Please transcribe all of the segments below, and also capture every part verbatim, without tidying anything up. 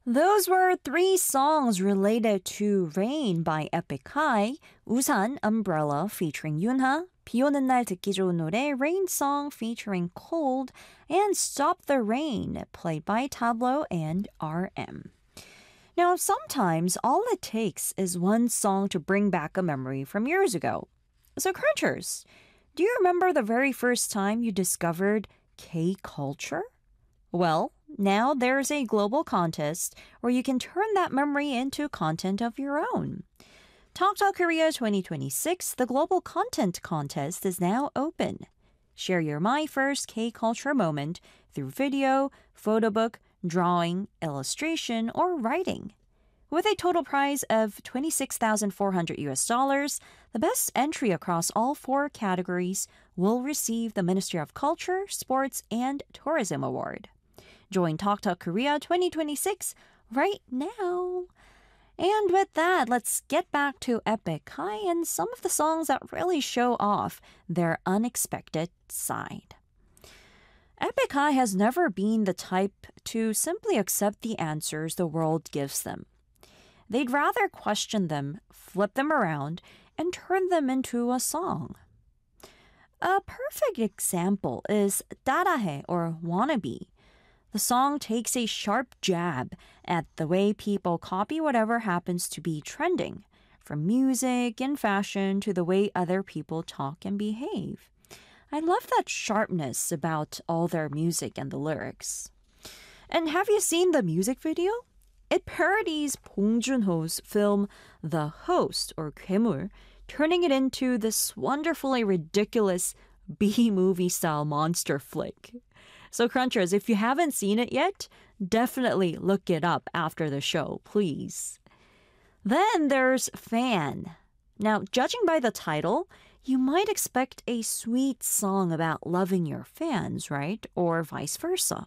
Those were three songs related to Rain by Epic High, 우산, Umbrella featuring Yoonha, 비 오는 날 듣기 좋은 노래 Rain Song featuring Cold, and Stop the Rain played by Tableau and R M. Now, sometimes all it takes is one song to bring back a memory from years ago. So, Crunchers, do you remember the very first time you discovered K-culture? Well, now there's a global contest where you can turn that memory into content of your own. TalkTalk Korea twenty twenty-six, the Global Content Contest, is now open. Share your My First K-Culture moment through video, photo book, drawing, illustration, or writing. With a total prize of twenty-six thousand four hundred U S dollars, the best entry across all four categories will receive the Ministry of Culture, Sports, and Tourism Award. Join TalkTalk Korea twenty twenty-six right now. And with that, let's get back to Epic High and some of the songs that really show off their unexpected side. Epic High has never been the type to simply accept the answers the world gives them. They'd rather question them, flip them around, and turn them into a song. A perfect example is 따라해 or Wannabe. The song takes a sharp jab at the way people copy whatever happens to be trending, from music and fashion to the way other people talk and behave. I love that sharpness about all their music and the lyrics. And have you seen the music video? It parodies Bong Joon-ho's film The Host or 괴물, turning it into this wonderfully ridiculous B-movie style monster flick. So Crunchers, if you haven't seen it yet, definitely look it up after the show, please. Then there's Fan. Now, judging by the title, you might expect a sweet song about loving your fans, right? Or vice versa.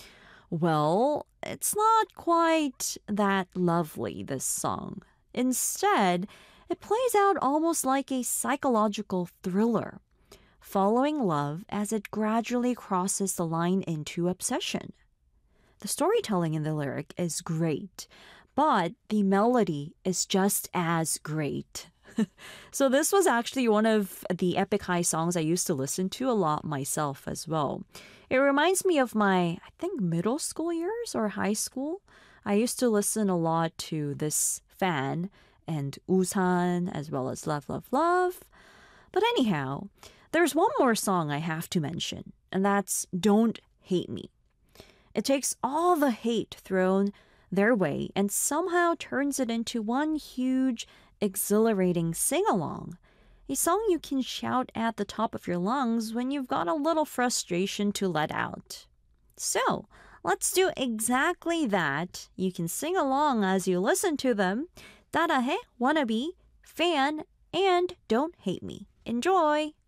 Well, it's not quite that lovely, this song. Instead, it plays out almost like a psychological thriller, following love as it gradually crosses the line into obsession. The storytelling in the lyric is great, but the melody is just as great. So this was actually one of the Epic High songs I used to listen to a lot myself as well. It reminds me of my, I think, middle school years or high school. I used to listen a lot to this Fan and 우산 as well as Love, Love, Love. But anyhow, there's one more song I have to mention, and that's Don't Hate Me. It takes all the hate thrown their way and somehow turns it into one huge, exhilarating sing-along. A song you can shout at the top of your lungs when you've got a little frustration to let out. So, let's do exactly that. You can sing along as you listen to them. 따라해, Wannabe, Fan, and Don't Hate Me. Enjoy!